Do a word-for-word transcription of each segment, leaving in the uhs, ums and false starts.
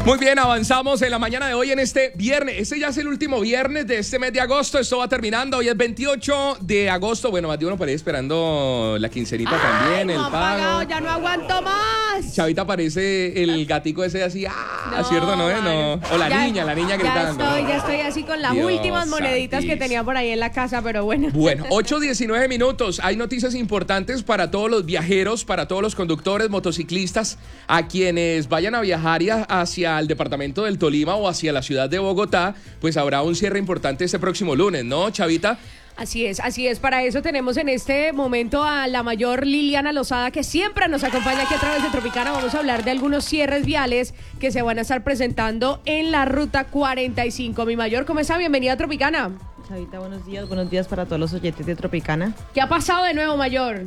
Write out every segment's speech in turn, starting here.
Muy bien, avanzamos en la mañana de hoy en este viernes. Este ya es el último viernes de este mes de agosto. Esto va terminando. Hoy es veintiocho de agosto. Bueno, más de uno por ahí esperando la quincenita. Ay, también, el no pago. Pagado, ya no aguanto más. Chavita parece el gatico ese así, ah, no, ¿cierto? ¿No es? No. O la ya, niña, la niña gritando. Ya estoy, ya estoy así con las Dios últimas moneditas santísimo. que tenía por ahí en la casa, pero bueno. Bueno, ocho diecinueve minutos. Hay noticias importantes para todos los viajeros, para todos los conductores, motociclistas, a quienes vayan a viajar hacia el departamento del Tolima o hacia la ciudad de Bogotá, pues habrá un cierre importante este próximo lunes, ¿no, Chavita? Así es, así es. Para eso tenemos en este momento a la mayor Liliana Lozada, que siempre nos acompaña aquí a través de Tropicana. Vamos a hablar de algunos cierres viales que se van a estar presentando en la ruta cuarenta y cinco. Mi mayor, ¿cómo está? Bienvenida a Tropicana. Chavita, buenos días, buenos días para todos los oyentes de Tropicana. ¿Qué ha pasado de nuevo, mayor?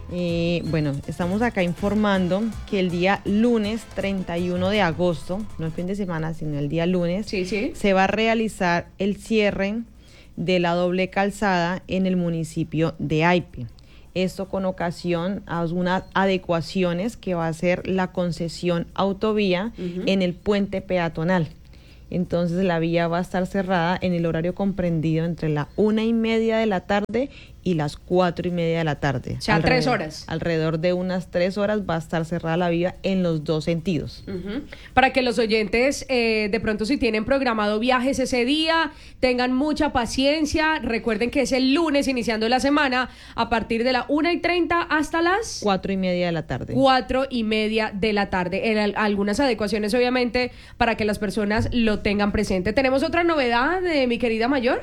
Eh, bueno, estamos acá informando que el día lunes treinta y uno de agosto, no el fin de semana, sino el día lunes, sí, sí. se va a realizar el cierre de la doble calzada en el municipio de Aipe. Esto con ocasión a unas adecuaciones que va a hacer la concesión autovía uh-huh. en el puente peatonal. Entonces la vía va a estar cerrada en el horario comprendido entre la una y media de la tarde y las cuatro y media de la tarde. O sea, alrededor, tres horas. Alrededor de unas tres horas va a estar cerrada la vía en los dos sentidos. Uh-huh. Para que los oyentes, eh, de pronto si tienen programado viajes ese día, tengan mucha paciencia. Recuerden que es el lunes iniciando la semana a partir de la una y treinta hasta las... Cuatro y media de la tarde. Cuatro y media de la tarde. En algunas adecuaciones, obviamente, para que las personas lo tengan presente. ¿Tenemos otra novedad, de mi querida mayor?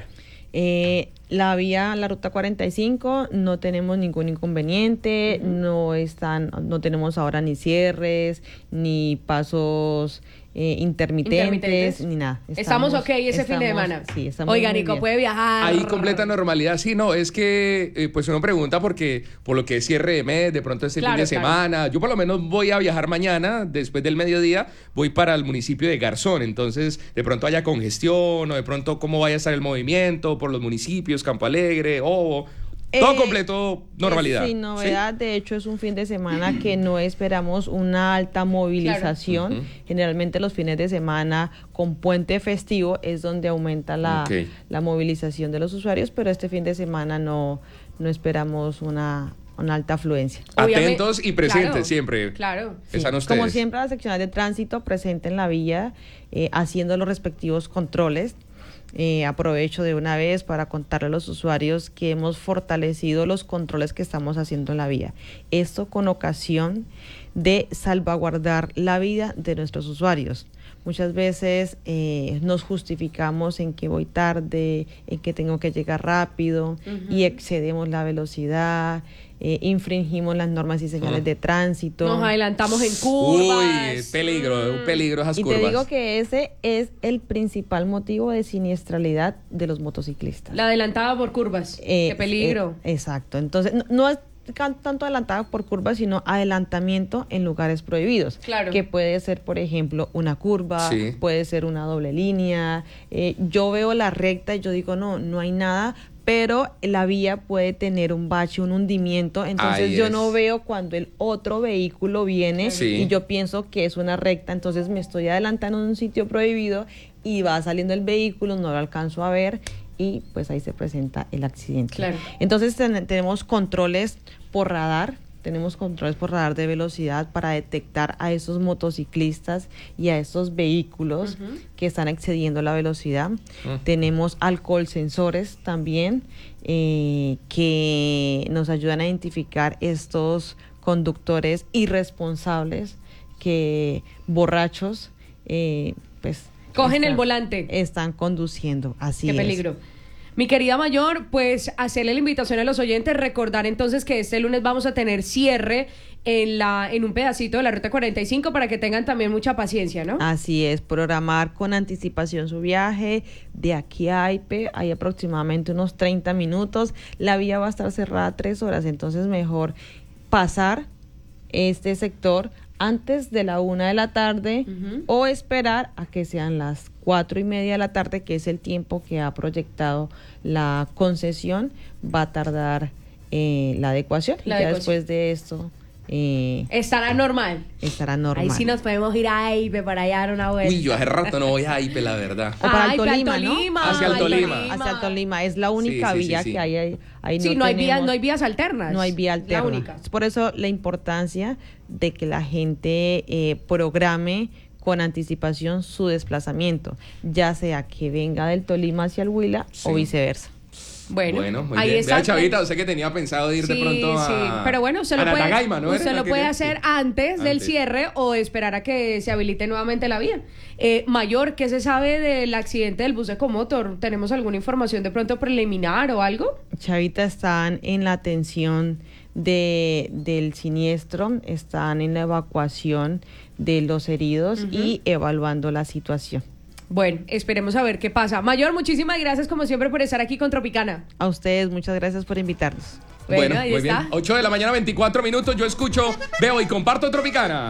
Eh, la vía, la ruta cuarenta y cinco, no tenemos ningún inconveniente, uh-huh. no están, no tenemos ahora ni cierres, ni pasos eh, intermitentes, intermitentes, ni nada. Estamos, estamos ok ese estamos, fin de semana. Sí, estamos Oiga, Nico, bien. Puede viajar. Hay completa normalidad. Sí, no, es que eh, pues uno pregunta porque por lo que es cierre de mes, de pronto este claro, fin de claro. semana. Yo por lo menos voy a viajar mañana, después del mediodía, voy para el municipio de Garzón. Entonces, de pronto haya congestión o de pronto cómo vaya a estar el movimiento por los municipios, Campo Alegre, Ovo. Todo eh, completo, normalidad. Sin novedad, ¿sí? De hecho es un fin de semana que no esperamos una alta movilización. Claro. Uh-huh. Generalmente los fines de semana con puente festivo es donde aumenta la, okay. la movilización de los usuarios, pero este fin de semana no, no esperamos una... una alta afluencia. Atentos y presentes claro, siempre. Claro. Sí. Como siempre, las seccionales de tránsito presente en la vía, eh, haciendo los respectivos controles. Eh, aprovecho de una vez para contarle a los usuarios que hemos fortalecido los controles que estamos haciendo en la vía. Esto con ocasión de salvaguardar la vida de nuestros usuarios. Muchas veces eh, nos justificamos en que voy tarde, en que tengo que llegar rápido uh-huh. y excedemos la velocidad, eh, infringimos las normas y señales uh-huh. de tránsito. Nos adelantamos en curvas. Uy, peligro, un peligro esas y curvas. Y te digo que ese es el principal motivo de siniestralidad de los motociclistas. La adelantada por curvas, eh, qué peligro. Eh, exacto, entonces no, no es tanto adelantado por curvas, sino adelantamiento en lugares prohibidos. Claro. Que puede ser, por ejemplo, una curva, sí. puede ser una doble línea. Eh, yo veo la recta y yo digo, no, no hay nada, pero la vía puede tener un bache, un hundimiento, entonces Ahí yo es. no veo cuando el otro vehículo viene sí. y yo pienso que es una recta, entonces me estoy adelantando en un sitio prohibido y va saliendo el vehículo, no lo alcanzo a ver y pues ahí se presenta el accidente. Claro. Entonces ten- tenemos controles por radar, tenemos controles por radar de velocidad para detectar a esos motociclistas y a esos vehículos uh-huh. que están excediendo la velocidad. Uh-huh. Tenemos alcohol sensores también eh, que nos ayudan a identificar estos conductores irresponsables que borrachos eh, pues cogen están, el volante. Están conduciendo, así Qué es. peligro. Mi querida mayor, pues hacerle la invitación a los oyentes, recordar entonces que este lunes vamos a tener cierre en la en un pedacito de la ruta cuarenta y cinco para que tengan también mucha paciencia, ¿no? Así es, programar con anticipación su viaje de aquí a Aipe, hay aproximadamente unos treinta minutos, la vía va a estar cerrada tres horas, entonces mejor pasar este sector antes de la una de la tarde uh-huh. o esperar a que sean las cuatro y media de la tarde, que es el tiempo que ha proyectado la concesión, va a tardar eh, la adecuación la y ya adecuación. después de esto eh, estará normal. Estará normal. Ahí sí nos podemos ir a Aipe para allá dar una vuelta. Uy, yo hace rato no voy a Aipe, la verdad. O para Ay, Alto para Lima, Alto ¿no? Lima, Hacia Alto Alto Lima. Hacia Alto Lima. Es la única Sí, sí, vía sí, sí. que hay ahí. ahí Sí, no, hay vía, tenemos- no hay vías alternas. No hay vía alterna. La única. Es por eso la importancia de que la gente eh, programe con anticipación su desplazamiento, ya sea que venga del Tolima hacia el Huila Sí. o viceversa. Bueno, Bueno, muy ahí bien. está. Vea, Chavita, usted que tenía pensado ir de Sí, pronto a... sí. Pero bueno, usted lo a puede, Natagaima, ¿no? usted ¿Era lo que puede era? hacer Sí. antes del Antes. cierre o esperar a que se habilite nuevamente la vía. Eh, Mayor, ¿qué se sabe del accidente del bus Ecomotor? ¿Tenemos alguna información de pronto preliminar o algo? Chavita, están en la atención de, del siniestro, están en la evacuación de los heridos Ujú. y evaluando la situación. Bueno, esperemos a ver qué pasa. Mayor, muchísimas gracias como siempre por estar aquí con Tropicana. A ustedes, muchas gracias por invitarnos. Bueno, Bueno, ahí muy está. bien. ocho de la mañana, veinticuatro minutos. Yo escucho, veo y comparto Tropicana.